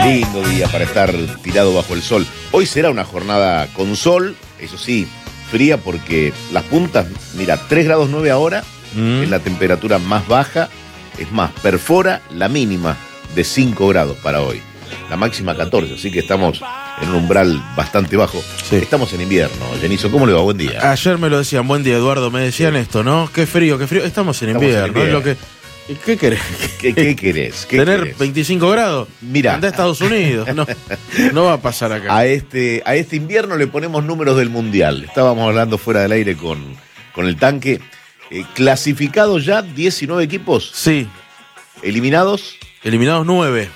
Lindo día para estar tirado bajo el sol. Hoy será una jornada con sol, eso sí, fría porque las puntas, mira, 3 grados 9 ahora, es la temperatura más baja, es más, perfora la mínima de 5 grados para hoy. La máxima 14, así que estamos en un umbral bastante bajo. Sí. Estamos en invierno. Genizo, ¿cómo le va? Buen día. Ayer me lo decían, buen día, Eduardo, me decían esto, ¿no? Qué frío, qué frío. Estamos en invierno. Es lo que... ¿Qué querés? ¿Qué querés? ¿Tener querés? 25 grados? Mirá. Anda a Estados Unidos. No va a pasar acá. A este invierno le ponemos números del Mundial. Estábamos hablando fuera del aire con el tanque. ¿Clasificados ya 19 equipos? Sí. ¿Eliminados? Eliminados 9.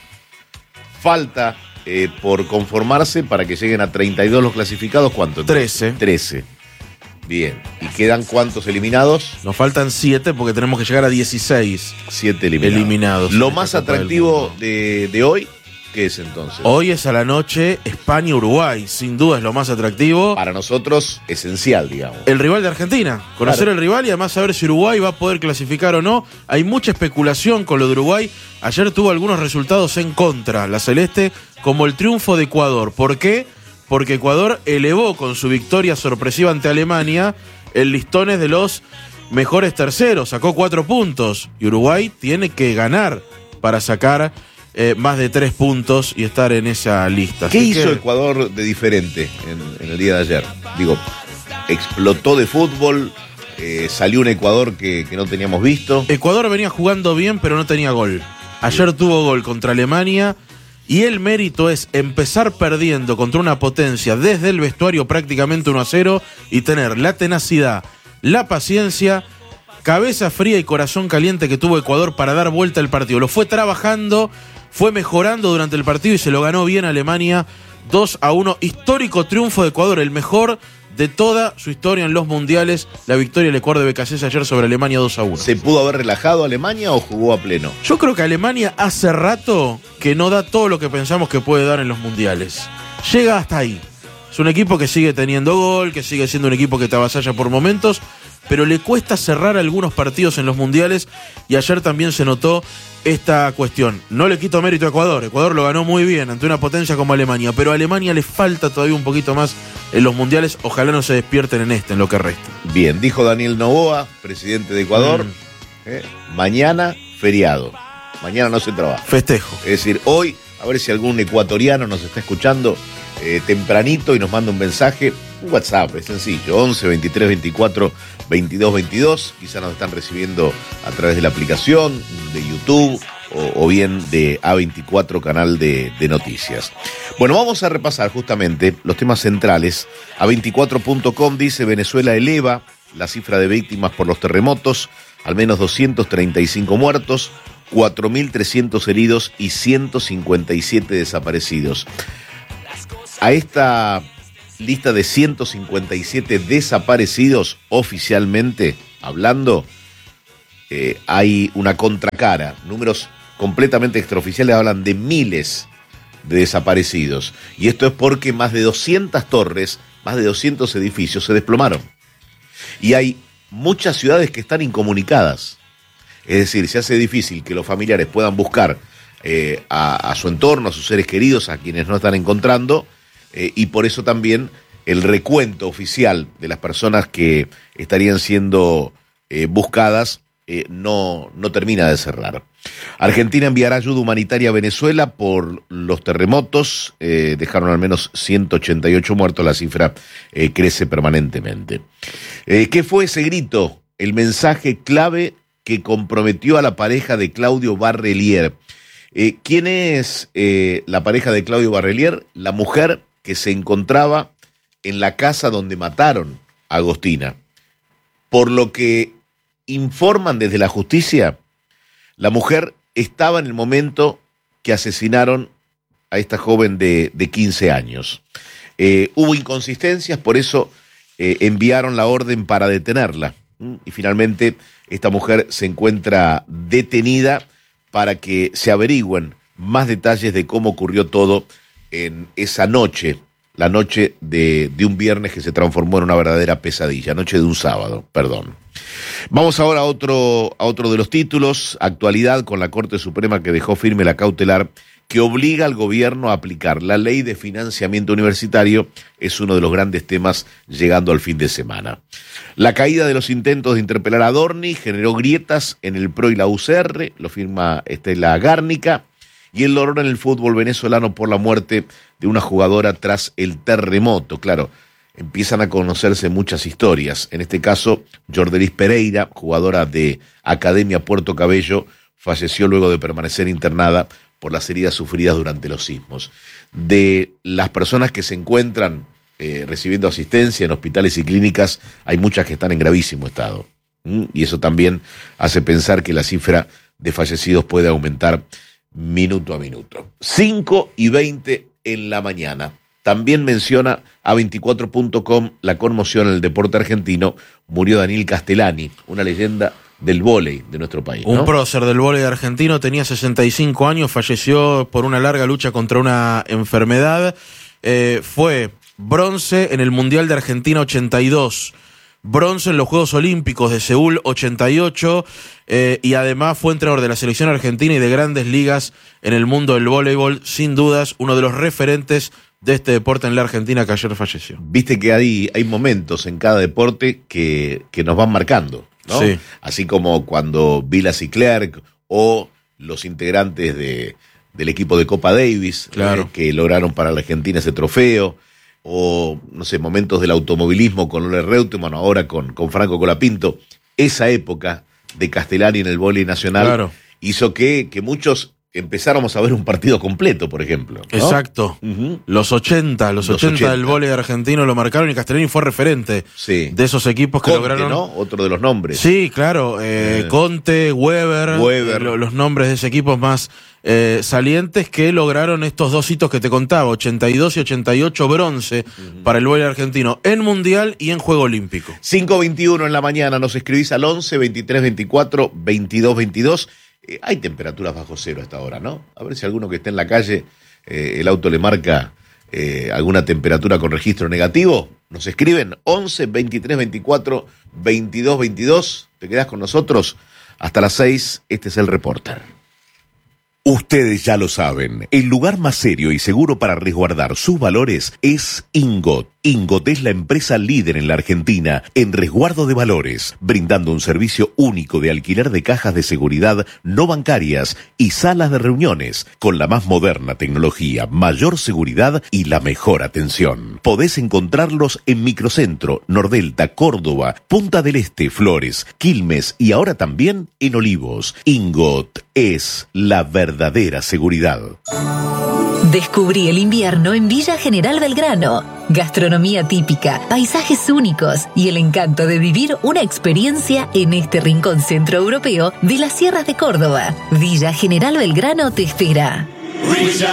Falta por conformarse para que lleguen a 32 los clasificados. ¿Cuánto? 13. Bien. ¿Y quedan cuántos eliminados? Nos faltan 7 porque tenemos que llegar a 16. 7 eliminados. Lo más atractivo de hoy, ¿qué es entonces? Hoy es a la noche España-Uruguay. Sin duda es lo más atractivo. Para nosotros, esencial, digamos. El rival de Argentina. Conocer el rival y además saber si Uruguay va a poder clasificar o no. Hay mucha especulación con lo de Uruguay. Ayer tuvo algunos resultados en contra, la Celeste, como el triunfo de Ecuador. ¿Por qué? Porque Ecuador elevó con su victoria sorpresiva ante Alemania el listones de los mejores terceros, sacó 4 puntos y Uruguay tiene que ganar para sacar más de 3 puntos y estar en esa lista. ¿Qué hizo Ecuador de diferente en el día de ayer? Digo, explotó de fútbol, salió un Ecuador que no teníamos visto. Ecuador venía jugando bien pero no tenía gol. Ayer tuvo gol contra Alemania. Y el mérito es empezar perdiendo contra una potencia desde el vestuario prácticamente 1-0 y tener la tenacidad, la paciencia, cabeza fría y corazón caliente que tuvo Ecuador para dar vuelta al partido. Lo fue trabajando, fue mejorando durante el partido y se lo ganó bien Alemania 2-1. Histórico triunfo de Ecuador, el mejor de toda su historia en los mundiales. La victoria del Ecuador de Becasés ayer sobre Alemania 2-1. ¿Se pudo haber relajado Alemania o jugó a pleno? Yo creo que Alemania hace rato que no da todo lo que pensamos que puede dar en los mundiales. Llega hasta ahí. Es un equipo que sigue teniendo gol, que sigue siendo un equipo que te avasalla por momentos, pero le cuesta cerrar algunos partidos en los mundiales y ayer también se notó esta cuestión. No le quito mérito a Ecuador. Ecuador lo ganó muy bien ante una potencia como Alemania, pero a Alemania le falta todavía un poquito más en los mundiales. Ojalá no se despierten en lo que resta. Bien, dijo Daniel Noboa, presidente de Ecuador, mañana feriado. Mañana no se trabaja. Festejo. Es decir, hoy, a ver si algún ecuatoriano nos está escuchando tempranito y nos manda un mensaje, un WhatsApp, es sencillo, 11 23 24 22 22. Quizá nos están recibiendo a través de la aplicación, de YouTube o bien de A24, canal de noticias. Bueno, vamos a repasar justamente los temas centrales. A24.com dice: Venezuela eleva la cifra de víctimas por los terremotos, al menos 235 muertos, 4.300 heridos y 157 desaparecidos. A esta lista de 157 desaparecidos, oficialmente hablando, hay una contracara. Números completamente extraoficiales hablan de miles de desaparecidos. Y esto es porque más de 200 torres, más de 200 edificios se desplomaron. Y hay muchas ciudades que están incomunicadas. Es decir, se hace difícil que los familiares puedan buscar a su entorno, a sus seres queridos, a quienes no están encontrando, y por eso también el recuento oficial de las personas que estarían siendo buscadas no termina de cerrar. Argentina enviará ayuda humanitaria a Venezuela por los terremotos, dejaron al menos 188 muertos, la cifra crece permanentemente. ¿Qué fue ese grito? El mensaje clave que comprometió a la pareja de Claudio Barrelier. ¿Quién es la pareja de Claudio Barrelier? La mujer que se encontraba en la casa donde mataron a Agostina. Por lo que informan desde la justicia, la mujer estaba en el momento que asesinaron a esta joven de 15 años. Hubo inconsistencias, por eso enviaron la orden para detenerla. Y finalmente esta mujer se encuentra detenida para que se averigüen más detalles de cómo ocurrió todo en esa noche, la noche de un viernes que se transformó en una verdadera pesadilla, noche de un sábado, perdón. Vamos ahora a otro de los títulos, actualidad con la Corte Suprema que dejó firme la cautelar que obliga al gobierno a aplicar la ley de financiamiento universitario, es uno de los grandes temas llegando al fin de semana. La caída de los intentos de interpelar a Dorni generó grietas en el PRO y la UCR, lo firma Estela Gárnica, y el dolor en el fútbol venezolano por la muerte de una jugadora tras el terremoto. Claro, empiezan a conocerse muchas historias. En este caso, Jordelis Pereira, jugadora de Academia Puerto Cabello, falleció luego de permanecer internada por las heridas sufridas durante los sismos. De las personas que se encuentran recibiendo asistencia en hospitales y clínicas, hay muchas que están en gravísimo estado. Y eso también hace pensar que la cifra de fallecidos puede aumentar minuto a minuto. 5:20 en la mañana. También menciona a 24.com la conmoción en el deporte argentino. Murió Daniel Castellani, una leyenda del vóley de nuestro país, ¿no? Un prócer del vóley argentino, tenía 65 años, falleció por una larga lucha contra una enfermedad. Fue bronce en el Mundial de Argentina 82, bronce en los Juegos Olímpicos de Seúl 88, y además fue entrenador de la selección argentina y de grandes ligas en el mundo del voleibol, sin dudas uno de los referentes de este deporte en la Argentina, que ayer falleció. Viste que hay momentos en cada deporte que nos van marcando, ¿no? Sí. Así como cuando Vilas y Clerc o los integrantes del equipo de Copa Davis, Claro. Que lograron para la Argentina ese trofeo, o no sé, momentos del automovilismo con Ole Reutemann, ahora con Franco Colapinto. Esa época de Castellani en el vóley nacional, Claro. hizo que muchos empezáramos a ver un partido completo, por ejemplo, ¿no? Exacto. Ujú. Los 80 del vóley argentino lo marcaron, y Castellani fue referente Sí. de esos equipos que Conte, lograron. ¿no? Otro de los nombres. Sí, claro. Conte, Weber. Los nombres de ese equipo más salientes que lograron estos dos hitos que te contaba, 82 y 88 bronce para el vóley argentino en Mundial y en Juego Olímpico. 5:21 en la mañana, nos escribís al 11 23 24 22 22. Hay temperaturas bajo cero a esta hora, ¿no? A ver si alguno que esté en la calle, el auto le marca alguna temperatura con registro negativo. Nos escriben 11 23 24 22 22. Te quedás con nosotros hasta las 6. Este es el Reporter. Ustedes ya lo saben, el lugar más serio y seguro para resguardar sus valores es Ingot. Ingot es la empresa líder en la Argentina en resguardo de valores, brindando un servicio único de alquiler de cajas de seguridad no bancarias y salas de reuniones, con la más moderna tecnología, mayor seguridad y la mejor atención. Podés encontrarlos en Microcentro, Nordelta, Córdoba, Punta del Este, Flores, Quilmes y ahora también en Olivos. Ingot es la verdadera seguridad. Descubrí el invierno en Villa General Belgrano. Gastronomía típica, paisajes únicos y el encanto de vivir una experiencia en este rincón centroeuropeo de las sierras de Córdoba. Villa General Belgrano te espera.